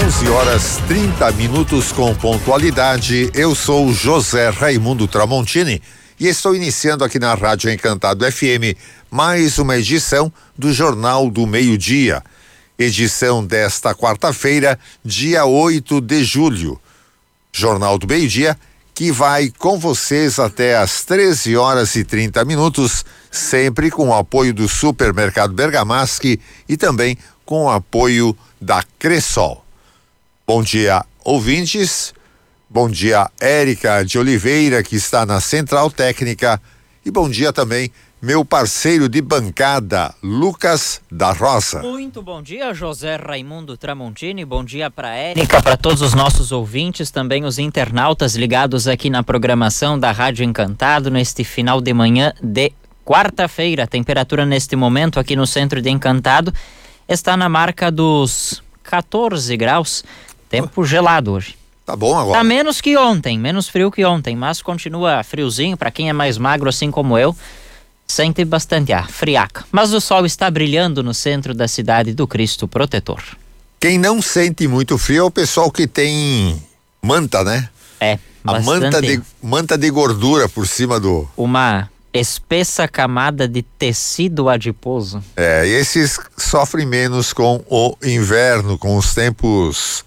11h30 com pontualidade. Eu sou José Raimundo Tramontini e estou iniciando aqui na Rádio Encantado FM mais uma edição do Jornal do Meio-Dia. Edição desta quarta-feira, dia 8 de julho. Jornal do Meio-Dia que vai com vocês até às 13h30, sempre com o apoio do Supermercado Bergamaschi e também com o apoio da Cressol. Bom dia, ouvintes. Bom dia, Érica de Oliveira, que está na Central Técnica. E bom dia também, meu parceiro de bancada, Lucas da Rosa. Muito bom dia, José Raimundo Tramontini. Bom dia para Érica, para todos os nossos ouvintes, também os internautas ligados aqui na programação da Rádio Encantado neste final de manhã de quarta-feira. A temperatura neste momento aqui no centro de Encantado está na marca dos 14 graus. Tempo gelado hoje. Tá bom agora. Tá menos que ontem, menos frio que ontem, mas continua friozinho. Para quem é mais magro assim como eu, sente bastante a friaca. Mas o sol está brilhando no centro da cidade do Cristo Protetor. Quem não sente muito frio é o pessoal que tem manta, né? É, a manta de gordura por cima do... Uma espessa camada de tecido adiposo. Esses sofrem menos com o inverno, com os tempos...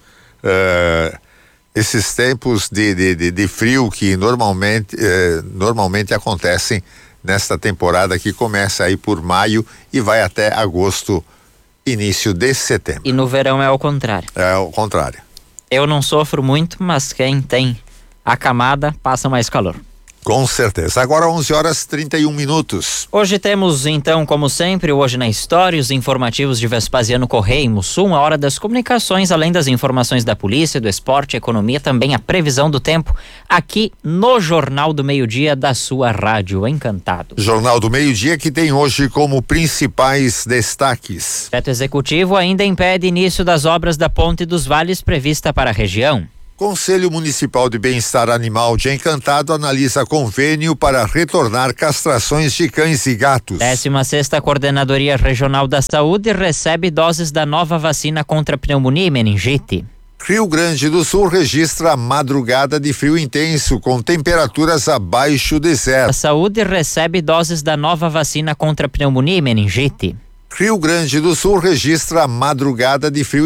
esses tempos de frio que normalmente acontecem nesta temporada que começa aí por maio e vai até agosto, início de setembro. E no verão é ao contrário. É ao contrário. Eu não sofro muito, mas quem tem a camada passa mais calor. Com certeza. Agora 11h31. Hoje temos, então, como sempre, Hoje na História, os informativos de Vespasiano Correia e Mussum, a hora das comunicações, além das informações da polícia, do esporte, economia, também a previsão do tempo, aqui no Jornal do Meio-Dia da sua Rádio Encantado. Jornal do Meio-Dia que tem hoje como principais destaques. Decreto executivo ainda impede início das obras da Ponte dos Vales prevista para a região. Conselho Municipal de Bem-Estar Animal de Encantado analisa convênio para retornar castrações de cães e gatos. 16ª Coordenadoria Regional da Saúde recebe doses da nova vacina contra pneumonia e meningite. Rio Grande do Sul registra madrugada de frio intenso com temperaturas abaixo de zero. A saúde recebe doses da nova vacina contra pneumonia e meningite. Rio Grande do Sul registra madrugada de frio